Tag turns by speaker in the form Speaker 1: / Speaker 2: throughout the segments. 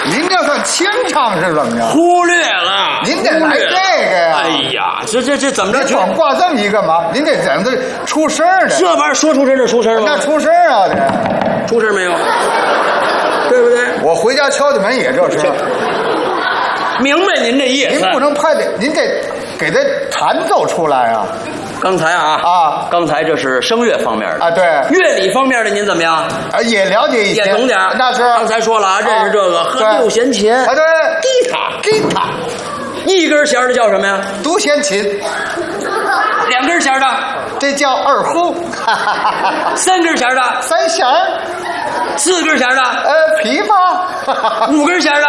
Speaker 1: 您这算清唱是怎么着？
Speaker 2: 忽略了，
Speaker 1: 您得来这个呀！
Speaker 2: 哎呀，这怎么着？
Speaker 1: 你光挂这么一个嘛？您得整的出声的。
Speaker 2: 这玩意儿说出声就出声吗？
Speaker 1: 那出声啊，得
Speaker 2: 出声没有？对不对？
Speaker 1: 我回家敲的门也这声。
Speaker 2: 明白您这意思。
Speaker 1: 您不能拍的，您得给他弹奏出来啊！
Speaker 2: 刚才刚才这是声乐方面的
Speaker 1: 啊，对，
Speaker 2: 乐理方面的您怎么样？
Speaker 1: 也了解一些，
Speaker 2: 也懂点。
Speaker 1: 那是
Speaker 2: 刚才说了啊，认识这个和六弦琴
Speaker 1: 啊，对，
Speaker 2: 吉他，一根弦的叫什么呀？
Speaker 1: 独弦琴。
Speaker 2: 两根弦的，
Speaker 1: 这叫二胡。
Speaker 2: 三根弦的，
Speaker 1: 三弦。
Speaker 2: 四根弦的，
Speaker 1: 琵琶。
Speaker 2: 五根弦的，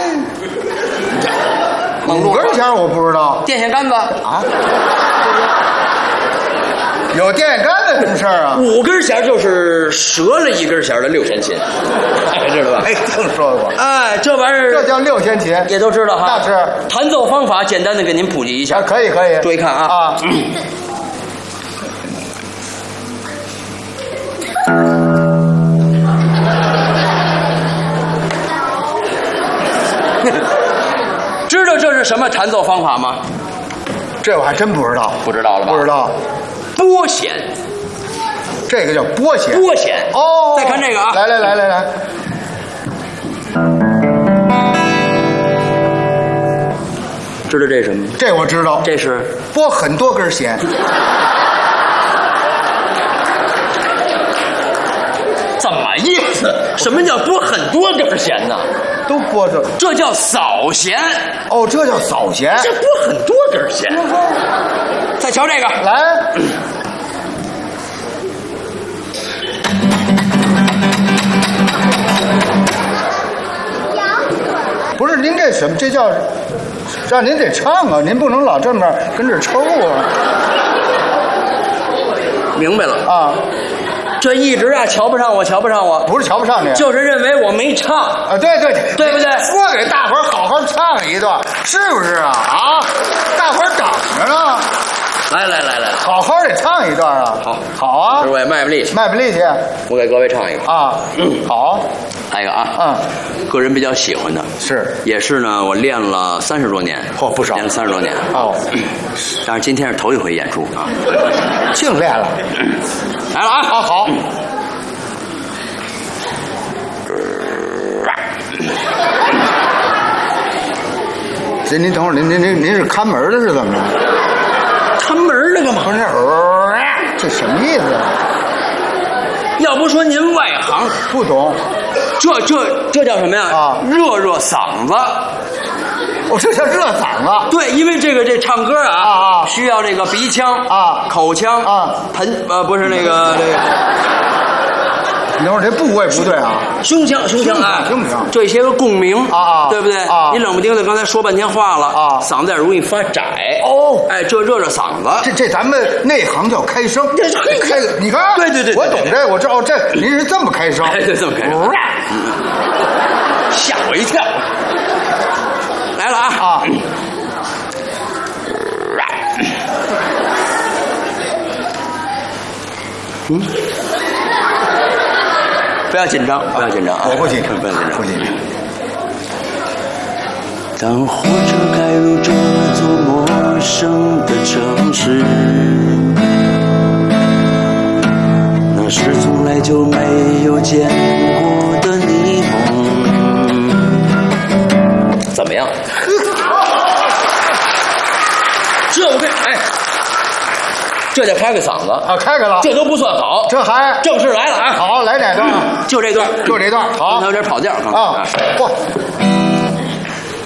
Speaker 1: 五根弦我不知道。
Speaker 2: 电线杆子
Speaker 1: 啊？有电线杆子什么事儿啊？
Speaker 2: 五根弦就是折了一根弦的六弦琴，知道吧？
Speaker 1: 没听说过。
Speaker 2: 哎，这玩意儿
Speaker 1: 这叫六弦琴，
Speaker 2: 也都知道哈。
Speaker 1: 那是
Speaker 2: 弹奏方法，简单的给您普及一下。
Speaker 1: 可以。
Speaker 2: 注意看啊。啊。知道这是什么弹奏方法吗？
Speaker 1: 这我还真不知道。
Speaker 2: 不知道了吧？
Speaker 1: 不知道。
Speaker 2: 拨弦，
Speaker 1: 这个叫拨弦。
Speaker 2: 拨弦
Speaker 1: 哦。
Speaker 2: 再看这个啊！
Speaker 1: 来。
Speaker 2: 知道这是什么？
Speaker 1: 这我知道。
Speaker 2: 这是
Speaker 1: 拨很多根弦。
Speaker 2: 怎么意思？什么叫拨很多根弦呢？
Speaker 1: 都拨着，
Speaker 2: 这叫扫弦。
Speaker 1: 哦，这叫扫弦。
Speaker 2: 这拨很多根弦。再瞧这个，
Speaker 1: 来。不是您这什么？这叫让您得唱啊！您不能老这么跟这抽啊！
Speaker 2: 明白了
Speaker 1: 啊。
Speaker 2: 这一直瞧不上我，
Speaker 1: 不是瞧不上你，
Speaker 2: 就是认为我没唱
Speaker 1: 啊！对不对？说给大伙儿好好唱一段，是不是啊？啊，大伙儿等着呢。
Speaker 2: 来，
Speaker 1: 好好得唱一段啊！好啊！
Speaker 2: 我也卖不力气，
Speaker 1: 我
Speaker 2: 给各位唱一个
Speaker 1: 啊！好，
Speaker 2: 来一个啊！个人比较喜欢的，也是呢，我练了30多年，
Speaker 1: 不少，
Speaker 2: 练了30多年
Speaker 1: 哦。
Speaker 2: 但是今天是头一回演出啊，
Speaker 1: 净练了。
Speaker 2: 来了啊！
Speaker 1: 好。这您等会儿，您是看门的是怎么着？
Speaker 2: 看门的干嘛？
Speaker 1: 不是，这什么意思啊？
Speaker 2: 要不说您外行，
Speaker 1: 不懂。
Speaker 2: 这叫什么呀？啊，热嗓子。
Speaker 1: 哦，这叫热嗓子。
Speaker 2: 对，因为这唱歌啊，需要这个鼻腔
Speaker 1: 啊、
Speaker 2: 口腔啊、不是那个。
Speaker 1: 你等会儿这部位不对啊，
Speaker 2: 胸腔啊，这些个共鸣
Speaker 1: 啊，
Speaker 2: 对不对？啊，你冷不丁的刚才说半天话了啊，嗓子也容易发窄
Speaker 1: 哦。
Speaker 2: 哎，这热嗓子，
Speaker 1: 这咱们内行叫开声，开你看，
Speaker 2: 对，
Speaker 1: 我懂这，我知道这您是这么开声，
Speaker 2: 对，这么开声，吓我一跳。来了啊！不要紧张，不要紧张啊！
Speaker 1: 我不紧张，
Speaker 2: 不要紧张，
Speaker 1: 不紧张。
Speaker 3: 当火车开入这座陌生的城市，那是从来就没有见过的霓虹。
Speaker 2: 怎么样？这我跟这就开个嗓子
Speaker 1: 啊，开开了，
Speaker 2: 这都不算好，
Speaker 1: 这还
Speaker 2: 正式来了啊！
Speaker 1: 好，来哪段？
Speaker 2: 就这段，
Speaker 1: 好，
Speaker 2: 刚才有点跑调
Speaker 1: 啊！嚯！